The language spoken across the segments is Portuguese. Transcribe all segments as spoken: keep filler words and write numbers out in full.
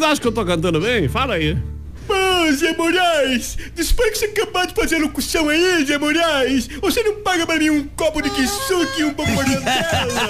acham que eu tô cantando bem? Fala aí. Pô, Zé Moraes, depois que você acabou de fazer a locução aí, Zé Moraes, você não paga pra mim um copo de quissuque e um pouco de mortandela?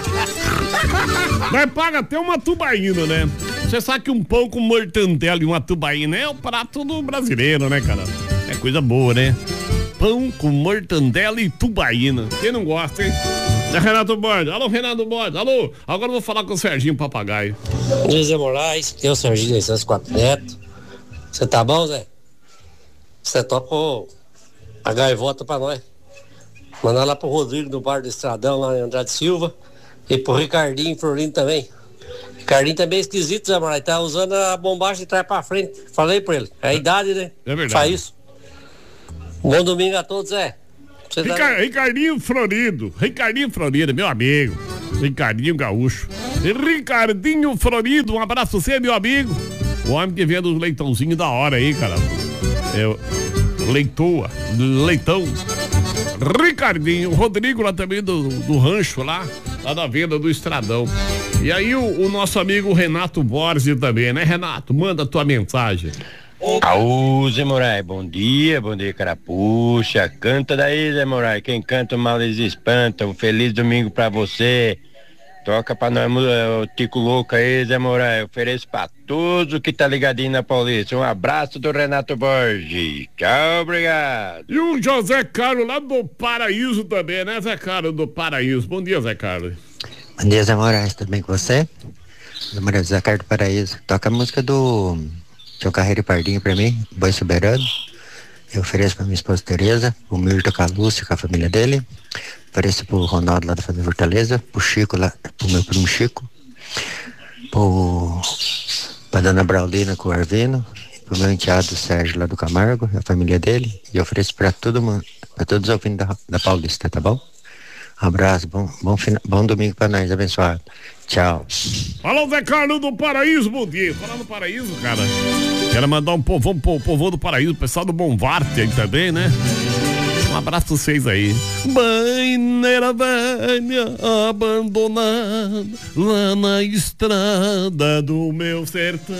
Mas paga até uma tubaína, né? Você sabe que um pão com mortandela e uma tubaína é o prato do brasileiro, né, cara? É coisa boa, né? Pão com mortandela e tubaína. Quem não gosta, hein? É Renato Borges. Alô, Renato Borges. Alô, agora eu vou falar com o Serginho Papagaio. Bom dia, Zé Moraes. Eu, Serginho, seus quatro netos. Você tá bom, Zé? Você toca a gaivota pra nós. Mandar lá pro Rodrigo do Bar do Estradão, lá em Andrade Silva. E pro Ricardinho Florindo também. Ricardinho também é esquisito, Zé Moraes. Tá usando a bombagem de trás pra frente. Falei pra ele. É a idade, né? É verdade. Faz isso. Bom domingo a todos, Zé. Rica- tá... Ricardinho Florido. Ricardinho Florido, meu amigo. Ricardinho Gaúcho. Ricardinho Florido, um abraço pra você, meu amigo. O homem que vende os leitãozinhos da hora aí, cara. É, leitoa, leitão. Ricardinho, o Rodrigo lá também do, do rancho lá, lá da venda do Estradão. E aí o, o nosso amigo Renato Borges também, né, Renato? Manda a tua mensagem. Aô, Zé Moraes, bom dia, bom dia, carapuxa. Canta daí, Zé Moraes. Quem canta o mal eles espantam. Um feliz domingo pra você. Toca pra nós o Tico Louco aí, Zé Moraes. Ofereço pra todos que tá ligadinho na Paulista. Um abraço do Renato Borges. Tchau, obrigado. E o José Carlos lá do Paraíso também, né, Zé Carlos do Paraíso. Bom dia, Zé Carlos. Bom dia, Zé Moraes. Tudo bem com você? Zé Moraes, Zé Carlos do Paraíso. Toca a música do Seu Carreiro e Pardinho pra mim, Boi Soberano. Eu ofereço pra minha esposa Tereza, o Milton com a Lúcia, com a família dele. Ofereço pro Ronaldo lá da Fazenda Fortaleza, pro Chico lá, pro meu primo Chico, pro, pra Dona Braulina com o Arvino, pro meu enteado Sérgio lá do Camargo, a família dele, e eu ofereço pra todo mundo, pra todos os ouvintes da, da Paulista, tá bom? Um abraço, bom, bom, bom domingo pra nós, abençoado. Tchau. Alô, Zé Carlos do Paraíso, bom dia. Falar no Paraíso, cara. Quero mandar um povão pro povo do Paraíso, o pessoal do Bonvarte aí também, né? Um abraço pra vocês aí. Banheira velha abandonada lá na estrada do meu sertão.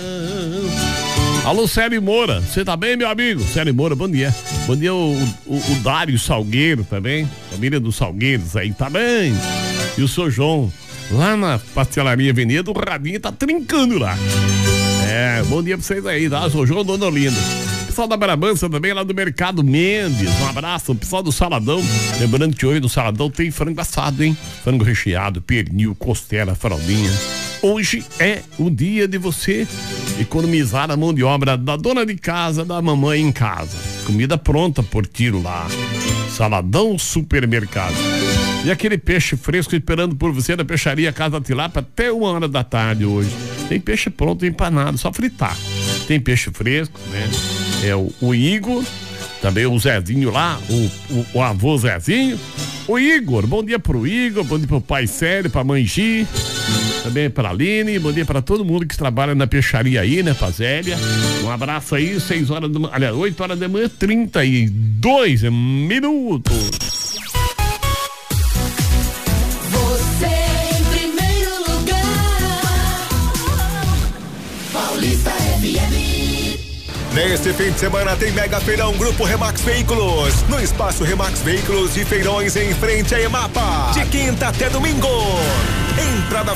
Alô, Célio Moura, você tá bem, meu amigo? Célio Moura, bom dia. Bom dia, o, o, o Dário Salgueiro também. Família dos Salgueiros aí, tá bem? E o seu João, lá na Pastelaria Avenida, o Rabinho tá trincando lá. É, bom dia pra vocês aí, tá? Sou o João Dona Olinda. Pessoal da Brabança também, lá do Mercado Mendes, um abraço. O pessoal do Saladão, lembrando que hoje no Saladão tem frango assado, hein? Frango recheado, pernil, costela, fraldinha. Hoje é o dia de você economizar a mão de obra da dona de casa, da mamãe em casa. Comida pronta por tiro lá. Saladão Supermercado. E aquele peixe fresco esperando por você na peixaria Casa Tilápia até uma hora da tarde hoje. Tem peixe pronto, empanado, só fritar. Tem peixe fresco, né? É o, o Igor, também o Zezinho lá, o, o, o avô Zezinho. O Igor, bom dia pro Igor, bom dia pro pai Célio, pra mãe Gi, também pra Aline, bom dia pra todo mundo que trabalha na peixaria aí, né, pra Zélia. Um abraço aí, seis horas da manhã, aliás, oito horas da manhã, trinta e dois minutos. Neste fim de semana tem Mega Feirão Grupo Remax Veículos, no Espaço Remax Veículos de Feirões em frente à EMAPA, de quinta até domingo. Entrada